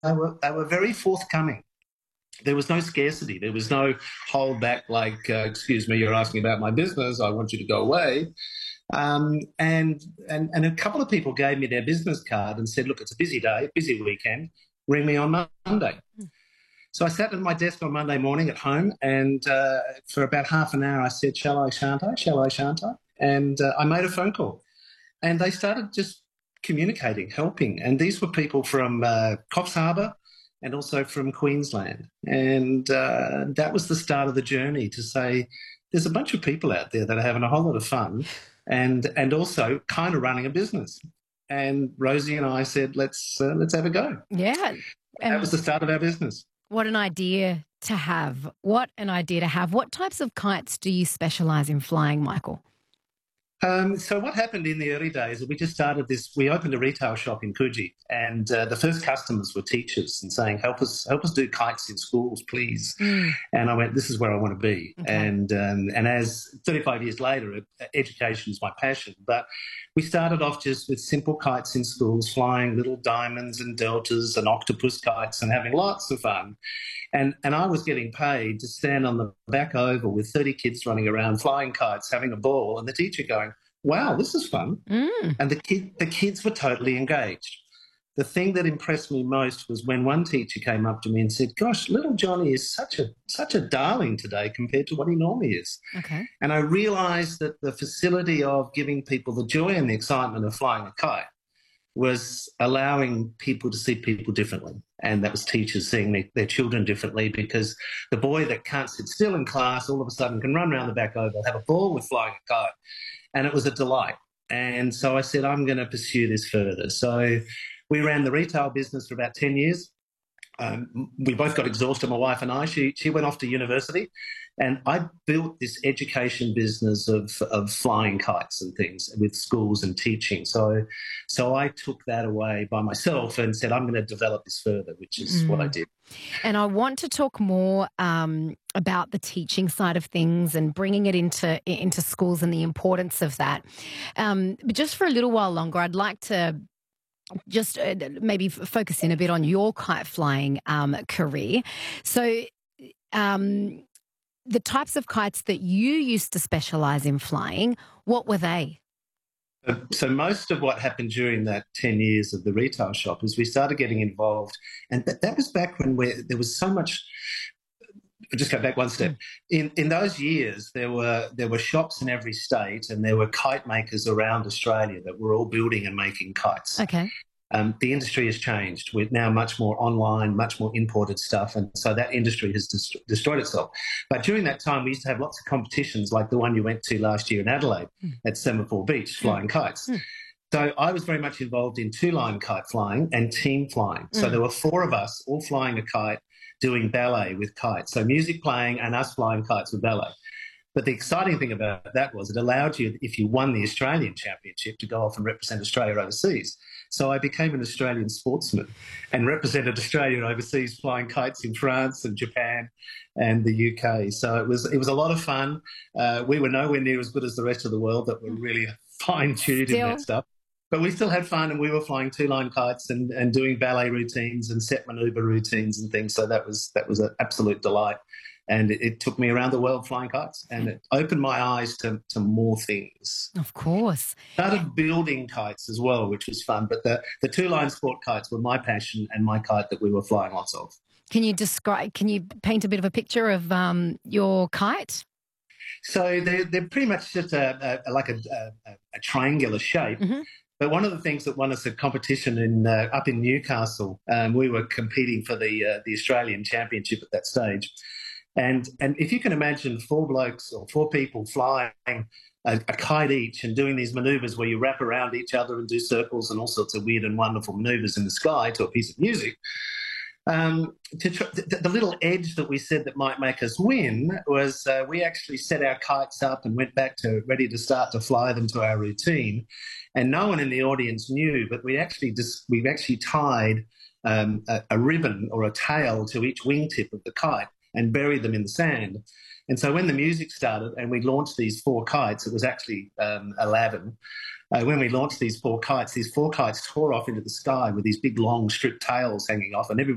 they were very forthcoming. There was no scarcity. There was no hold back like, excuse me, you're asking about my business. I want you to go away. And a couple of people gave me their business card and said, look, it's a busy day, busy weekend. Ring me on Monday. So I sat at my desk on Monday morning at home, and for about half an hour I said, shall I, shan't I? Shall I, shan't I? And I made a phone call. And they started just communicating, helping. And these were people from Coffs Harbour and also from Queensland. And that was the start of the journey, to say there's a bunch of people out there that are having a whole lot of fun and also kind of running a business. And Rosie and I said, let's have a go. Yeah. That was the start of our business. What an idea to have. What an idea to have. What types of kites do you specialise in flying, Michael? So what happened in the early days, we just started this, we opened a retail shop in Coogee, and the first customers were teachers and saying, help us do kites in schools, please. And I went, this is where I want to be. Okay. And as 35 years later, education is my passion. But we started off just with simple kites in schools, flying little diamonds and deltas and octopus kites and having lots of fun. And I was getting paid to stand on the back oval with 30 kids running around, flying kites, having a ball, and the teacher going, wow, this is fun. And the kids were totally engaged. The thing that impressed me most was when one teacher came up to me and said, gosh, little Johnny is such a darling today compared to what he normally is. Okay. And I realised that the facility of giving people the joy and the excitement of flying a kite was allowing people to see people differently. And that was teachers seeing their children differently, because the boy that can't sit still in class all of a sudden can run around the back oval, have a ball with flying a kite. And it was a delight. And so I said, I'm going to pursue this further. So we ran the retail business for about 10 years. We both got exhausted, my wife and I. She went off to university, and I built this education business of flying kites and things with schools and teaching. So I took that away by myself and said, I'm going to develop this further, which is what I did. And I want to talk more about the teaching side of things and bringing it into schools and the importance of that. But just for a little while longer, I'd like to just maybe focus in a bit on your kite flying career. So the types of kites that you used to specialise in flying, what were they? So most of what happened during that 10 years of the retail shop is we started getting involved, and that was back when there was so much. I'll just go back one step. In those years, there were shops in every state, and there were kite makers around Australia that were all building and making kites. Okay. The industry has changed. We're now much more online, much more imported stuff, and so that industry has destroyed itself. But during that time, we used to have lots of competitions like the one you went to last year in Adelaide at Semaphore Beach, flying kites. So I was very much involved in two-line kite flying and team flying. So there were 4 of us all flying a kite, doing ballet with kites. So music playing and us flying kites with ballet. But the exciting thing about that was it allowed you, if you won the Australian Championship, to go off and represent Australia overseas. So I became an Australian sportsman and represented Australia overseas, flying kites in France and Japan and the UK. So it was a lot of fun. We were nowhere near as good as the rest of the world that were really fine-tuned in that stuff. But we still had fun, and we were flying two-line kites and doing ballet routines and set manoeuvre routines and things. So that was an absolute delight. And it took me around the world flying kites, and it opened my eyes to more things. Of course. Started building kites as well, which was fun. But the two-line sport kites were my passion and my kite that we were flying lots of. Can you paint a bit of a picture of your kite? So they're pretty much just like a triangular shape. But one of the things that won us a competition up in Newcastle, we were competing for the Australian Championship at that stage. And if you can imagine 4 blokes or 4 people flying a kite each and doing these manoeuvres where you wrap around each other and do circles and all sorts of weird and wonderful manoeuvres in the sky to a piece of music, the little edge that we said that might make us win was we actually set our kites up and went back to ready to start to fly them to our routine. And no one in the audience knew, but we've actually tied a ribbon or a tail to each wingtip of the kite and buried them in the sand. And so when the music started and we launched these 4 kites, it was actually Aladdin. When we launched these 4 kites tore off into the sky with these big, long, stripped tails hanging off, and everybody